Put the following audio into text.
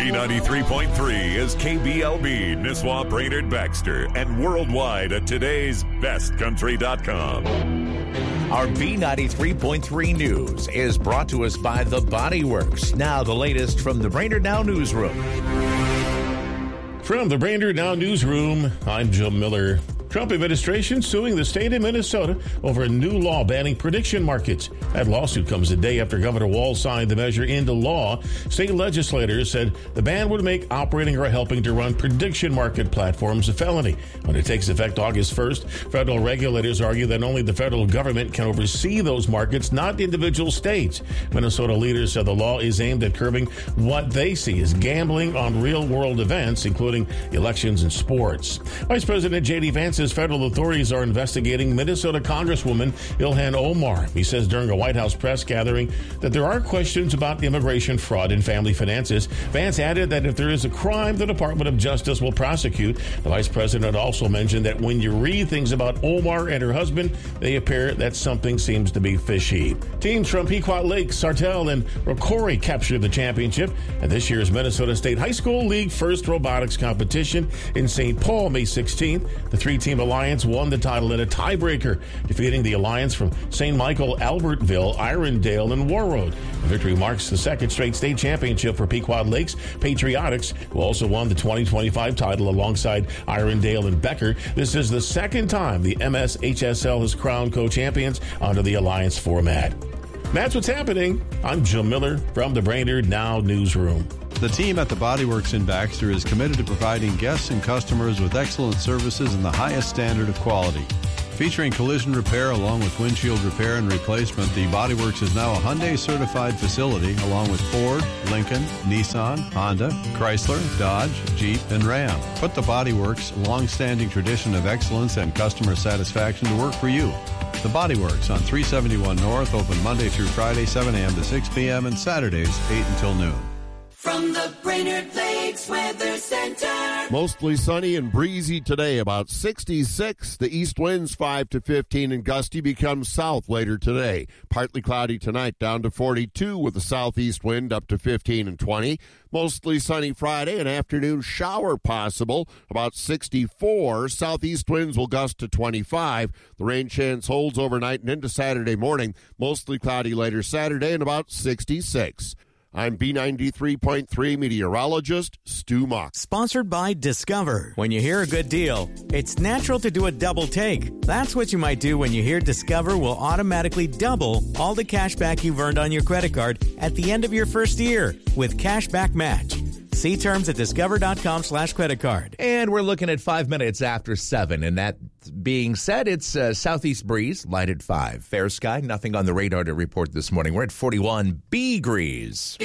B93.3 is KBLB, Nisswa, Brainerd, Baxter, and worldwide at today'sbestcountry.com. Our B93.3 News is brought to us by The Body Works. Now the latest from the Brainerd Now Newsroom. From the Brainerd Now Newsroom, I'm Jim Miller. Trump administration suing the state of Minnesota over a new law banning prediction markets. That lawsuit comes a day after Governor Walz signed the measure into law. State legislators said the ban would make operating or helping to run prediction market platforms a felony. When it takes effect August 1st, federal regulators argue that only the federal government can oversee those markets, not individual states. Minnesota leaders said the law is aimed at curbing what they see as gambling on real-world events, including elections and sports. Vice President J.D. Vance says federal authorities are investigating Minnesota Congresswoman Ilhan Omar. He says during a White House press gathering that there are questions about immigration fraud and family finances. Vance added that if there is a crime, the Department of Justice will prosecute. The vice president also mentioned that when you read things about Omar and her husband, they appear that something seems to be fishy. Teams from Pequot Lakes, Sartell, and Rocori captured the championship at this year's Minnesota State High School League first robotics competition in St. Paul, May 16th. The three-team Alliance won the title in a tiebreaker, defeating the Alliance from St. Michael, Albertville, Irondale, and Warroad. The victory marks the second straight state championship for Pequot Lakes Patriotics, who also won the 2025 title alongside Irondale and Becker. This is the second time the MSHSL has crowned co-champions under the Alliance format. That's what's happening. I'm Jim Miller from the Brainerd Now Newsroom. The team at the Body Works in Baxter is committed to providing guests and customers with excellent services and the highest standard of quality. Featuring collision repair along with windshield repair and replacement, the Body Works is now a Hyundai certified facility along with Ford, Lincoln, Nissan, Honda, Chrysler, Dodge, Jeep, and Ram. Put the Body Works' long-standing tradition of excellence and customer satisfaction to work for you. The Body Works on 371 North, open Monday through Friday, 7 a.m. to 6 p.m. and Saturdays, 8 until noon. From the Brainerd Lakes Weather Center. Mostly sunny and breezy today, about 66. The east winds 5 to 15 and gusty become south later today. Partly cloudy tonight down to 42 with the southeast wind up to 15 and 20. Mostly sunny Friday, an afternoon shower possible, about 64. Southeast winds will gust to 25. The rain chance holds overnight and into Saturday morning. Mostly cloudy later Saturday and about 66. I'm B93.3 meteorologist Stu Mock. Sponsored by Discover. When you hear a good deal, it's natural to do a double take. That's what you might do when you hear Discover will automatically double all the cash back you've earned on your credit card at the end of your first year with Cashback Match. See terms at discover.com/creditcard. And we're looking at 5 minutes after 7. And that being said, it's southeast breeze, light at 5. Fair sky, nothing on the radar to report this morning. We're at 41 degrees.